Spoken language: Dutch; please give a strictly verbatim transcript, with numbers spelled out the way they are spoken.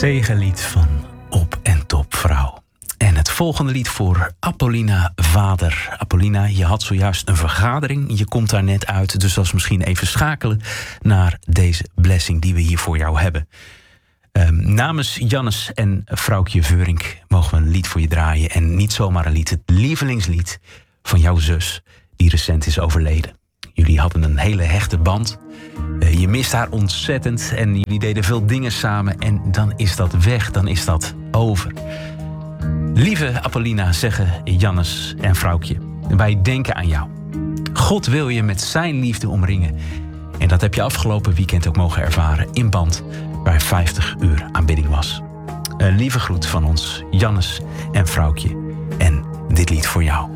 Zegenlied van Op en Top Vrouw. En het volgende lied voor Apollina Vader. Apollina, je had zojuist een vergadering. Je komt daar net uit, dus dat is misschien even schakelen naar deze blessing die we hier voor jou hebben. Um, namens Jannes en vrouwtje Veurink mogen we een lied voor je draaien. En niet zomaar een lied, het lievelingslied van jouw zus die recent is overleden. Jullie hadden een hele hechte band. Uh, je mist haar ontzettend en jullie deden veel dingen samen. En dan is dat weg, dan is dat over. Lieve Apollina, zeggen Jannes en vrouwtje, wij denken aan jou. God wil je met zijn liefde omringen. En dat heb je afgelopen weekend ook mogen ervaren in band, waar vijftig uur aanbidding was. Een lieve groet van ons, Jannes en vrouwtje. En dit lied voor jou.